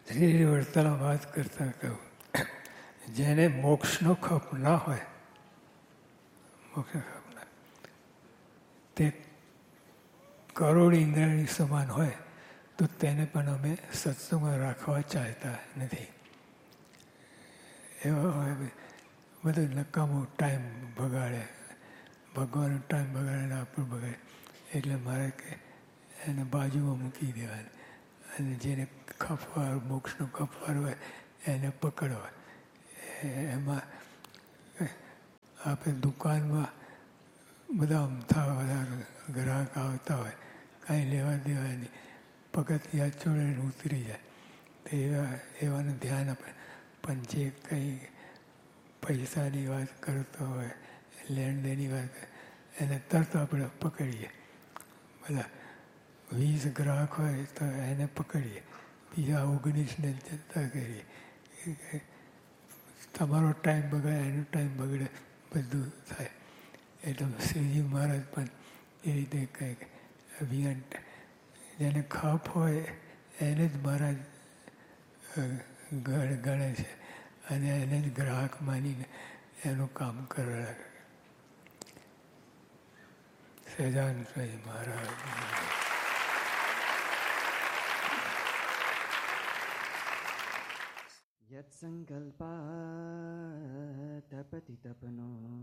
શ્રી વર્તલા વાત કરતા કહું, જેને મોક્ષનો ખપ ના હોય, મોક્ષનો ખપ ના, તે કરોડ ઇન્દ્રિયની સમાન હોય તો તેને પણ અમે સત્સંગમાં રાખવા ચાહતા નથી. એવા હોય બધું નકામો ટાઈમ બગાડે, ભગવાનનો ટાઈમ બગાડે ને આપણું બગાડે. એટલે મારે કે એને બાજુમાં મૂકી દેવાની અને જેને ખપવાર મોક્ષનો ખપવાર હોય એને પકડવા. એમાં આપણે દુકાનમાં બધા અમથા બધા ગ્રાહક આવતા હોય, કાંઈ લેવા દેવા નહીં, પગથિયાં ચડે ઉતરી જાય. તો એવાનું ધ્યાન આપણે. પણ જે કંઈ પૈસાની વાત કરતો હોય, લેણદેણની વાત કરે એને તરત આપણે પકડીએ. બધા 20 ગ્રાહક હોય તો એને પકડીએ, બીજા 19ને જતા કરીએ. તમારો ટાઈમ બગડે, એનો ટાઈમ બગડે, બધું થાય. એટલે શ્રીજી મહારાજ પણ એ રીતે કંઈક જેને ખપ હોય એને જ મહારાજ ગણે છે અને એને જ ગ્રાહક માનીને એનું કામ કરવા લાગે. સહજાનંદ સ્વામી મહારાજ. યત્સંકલ્પા તપતિ તપનો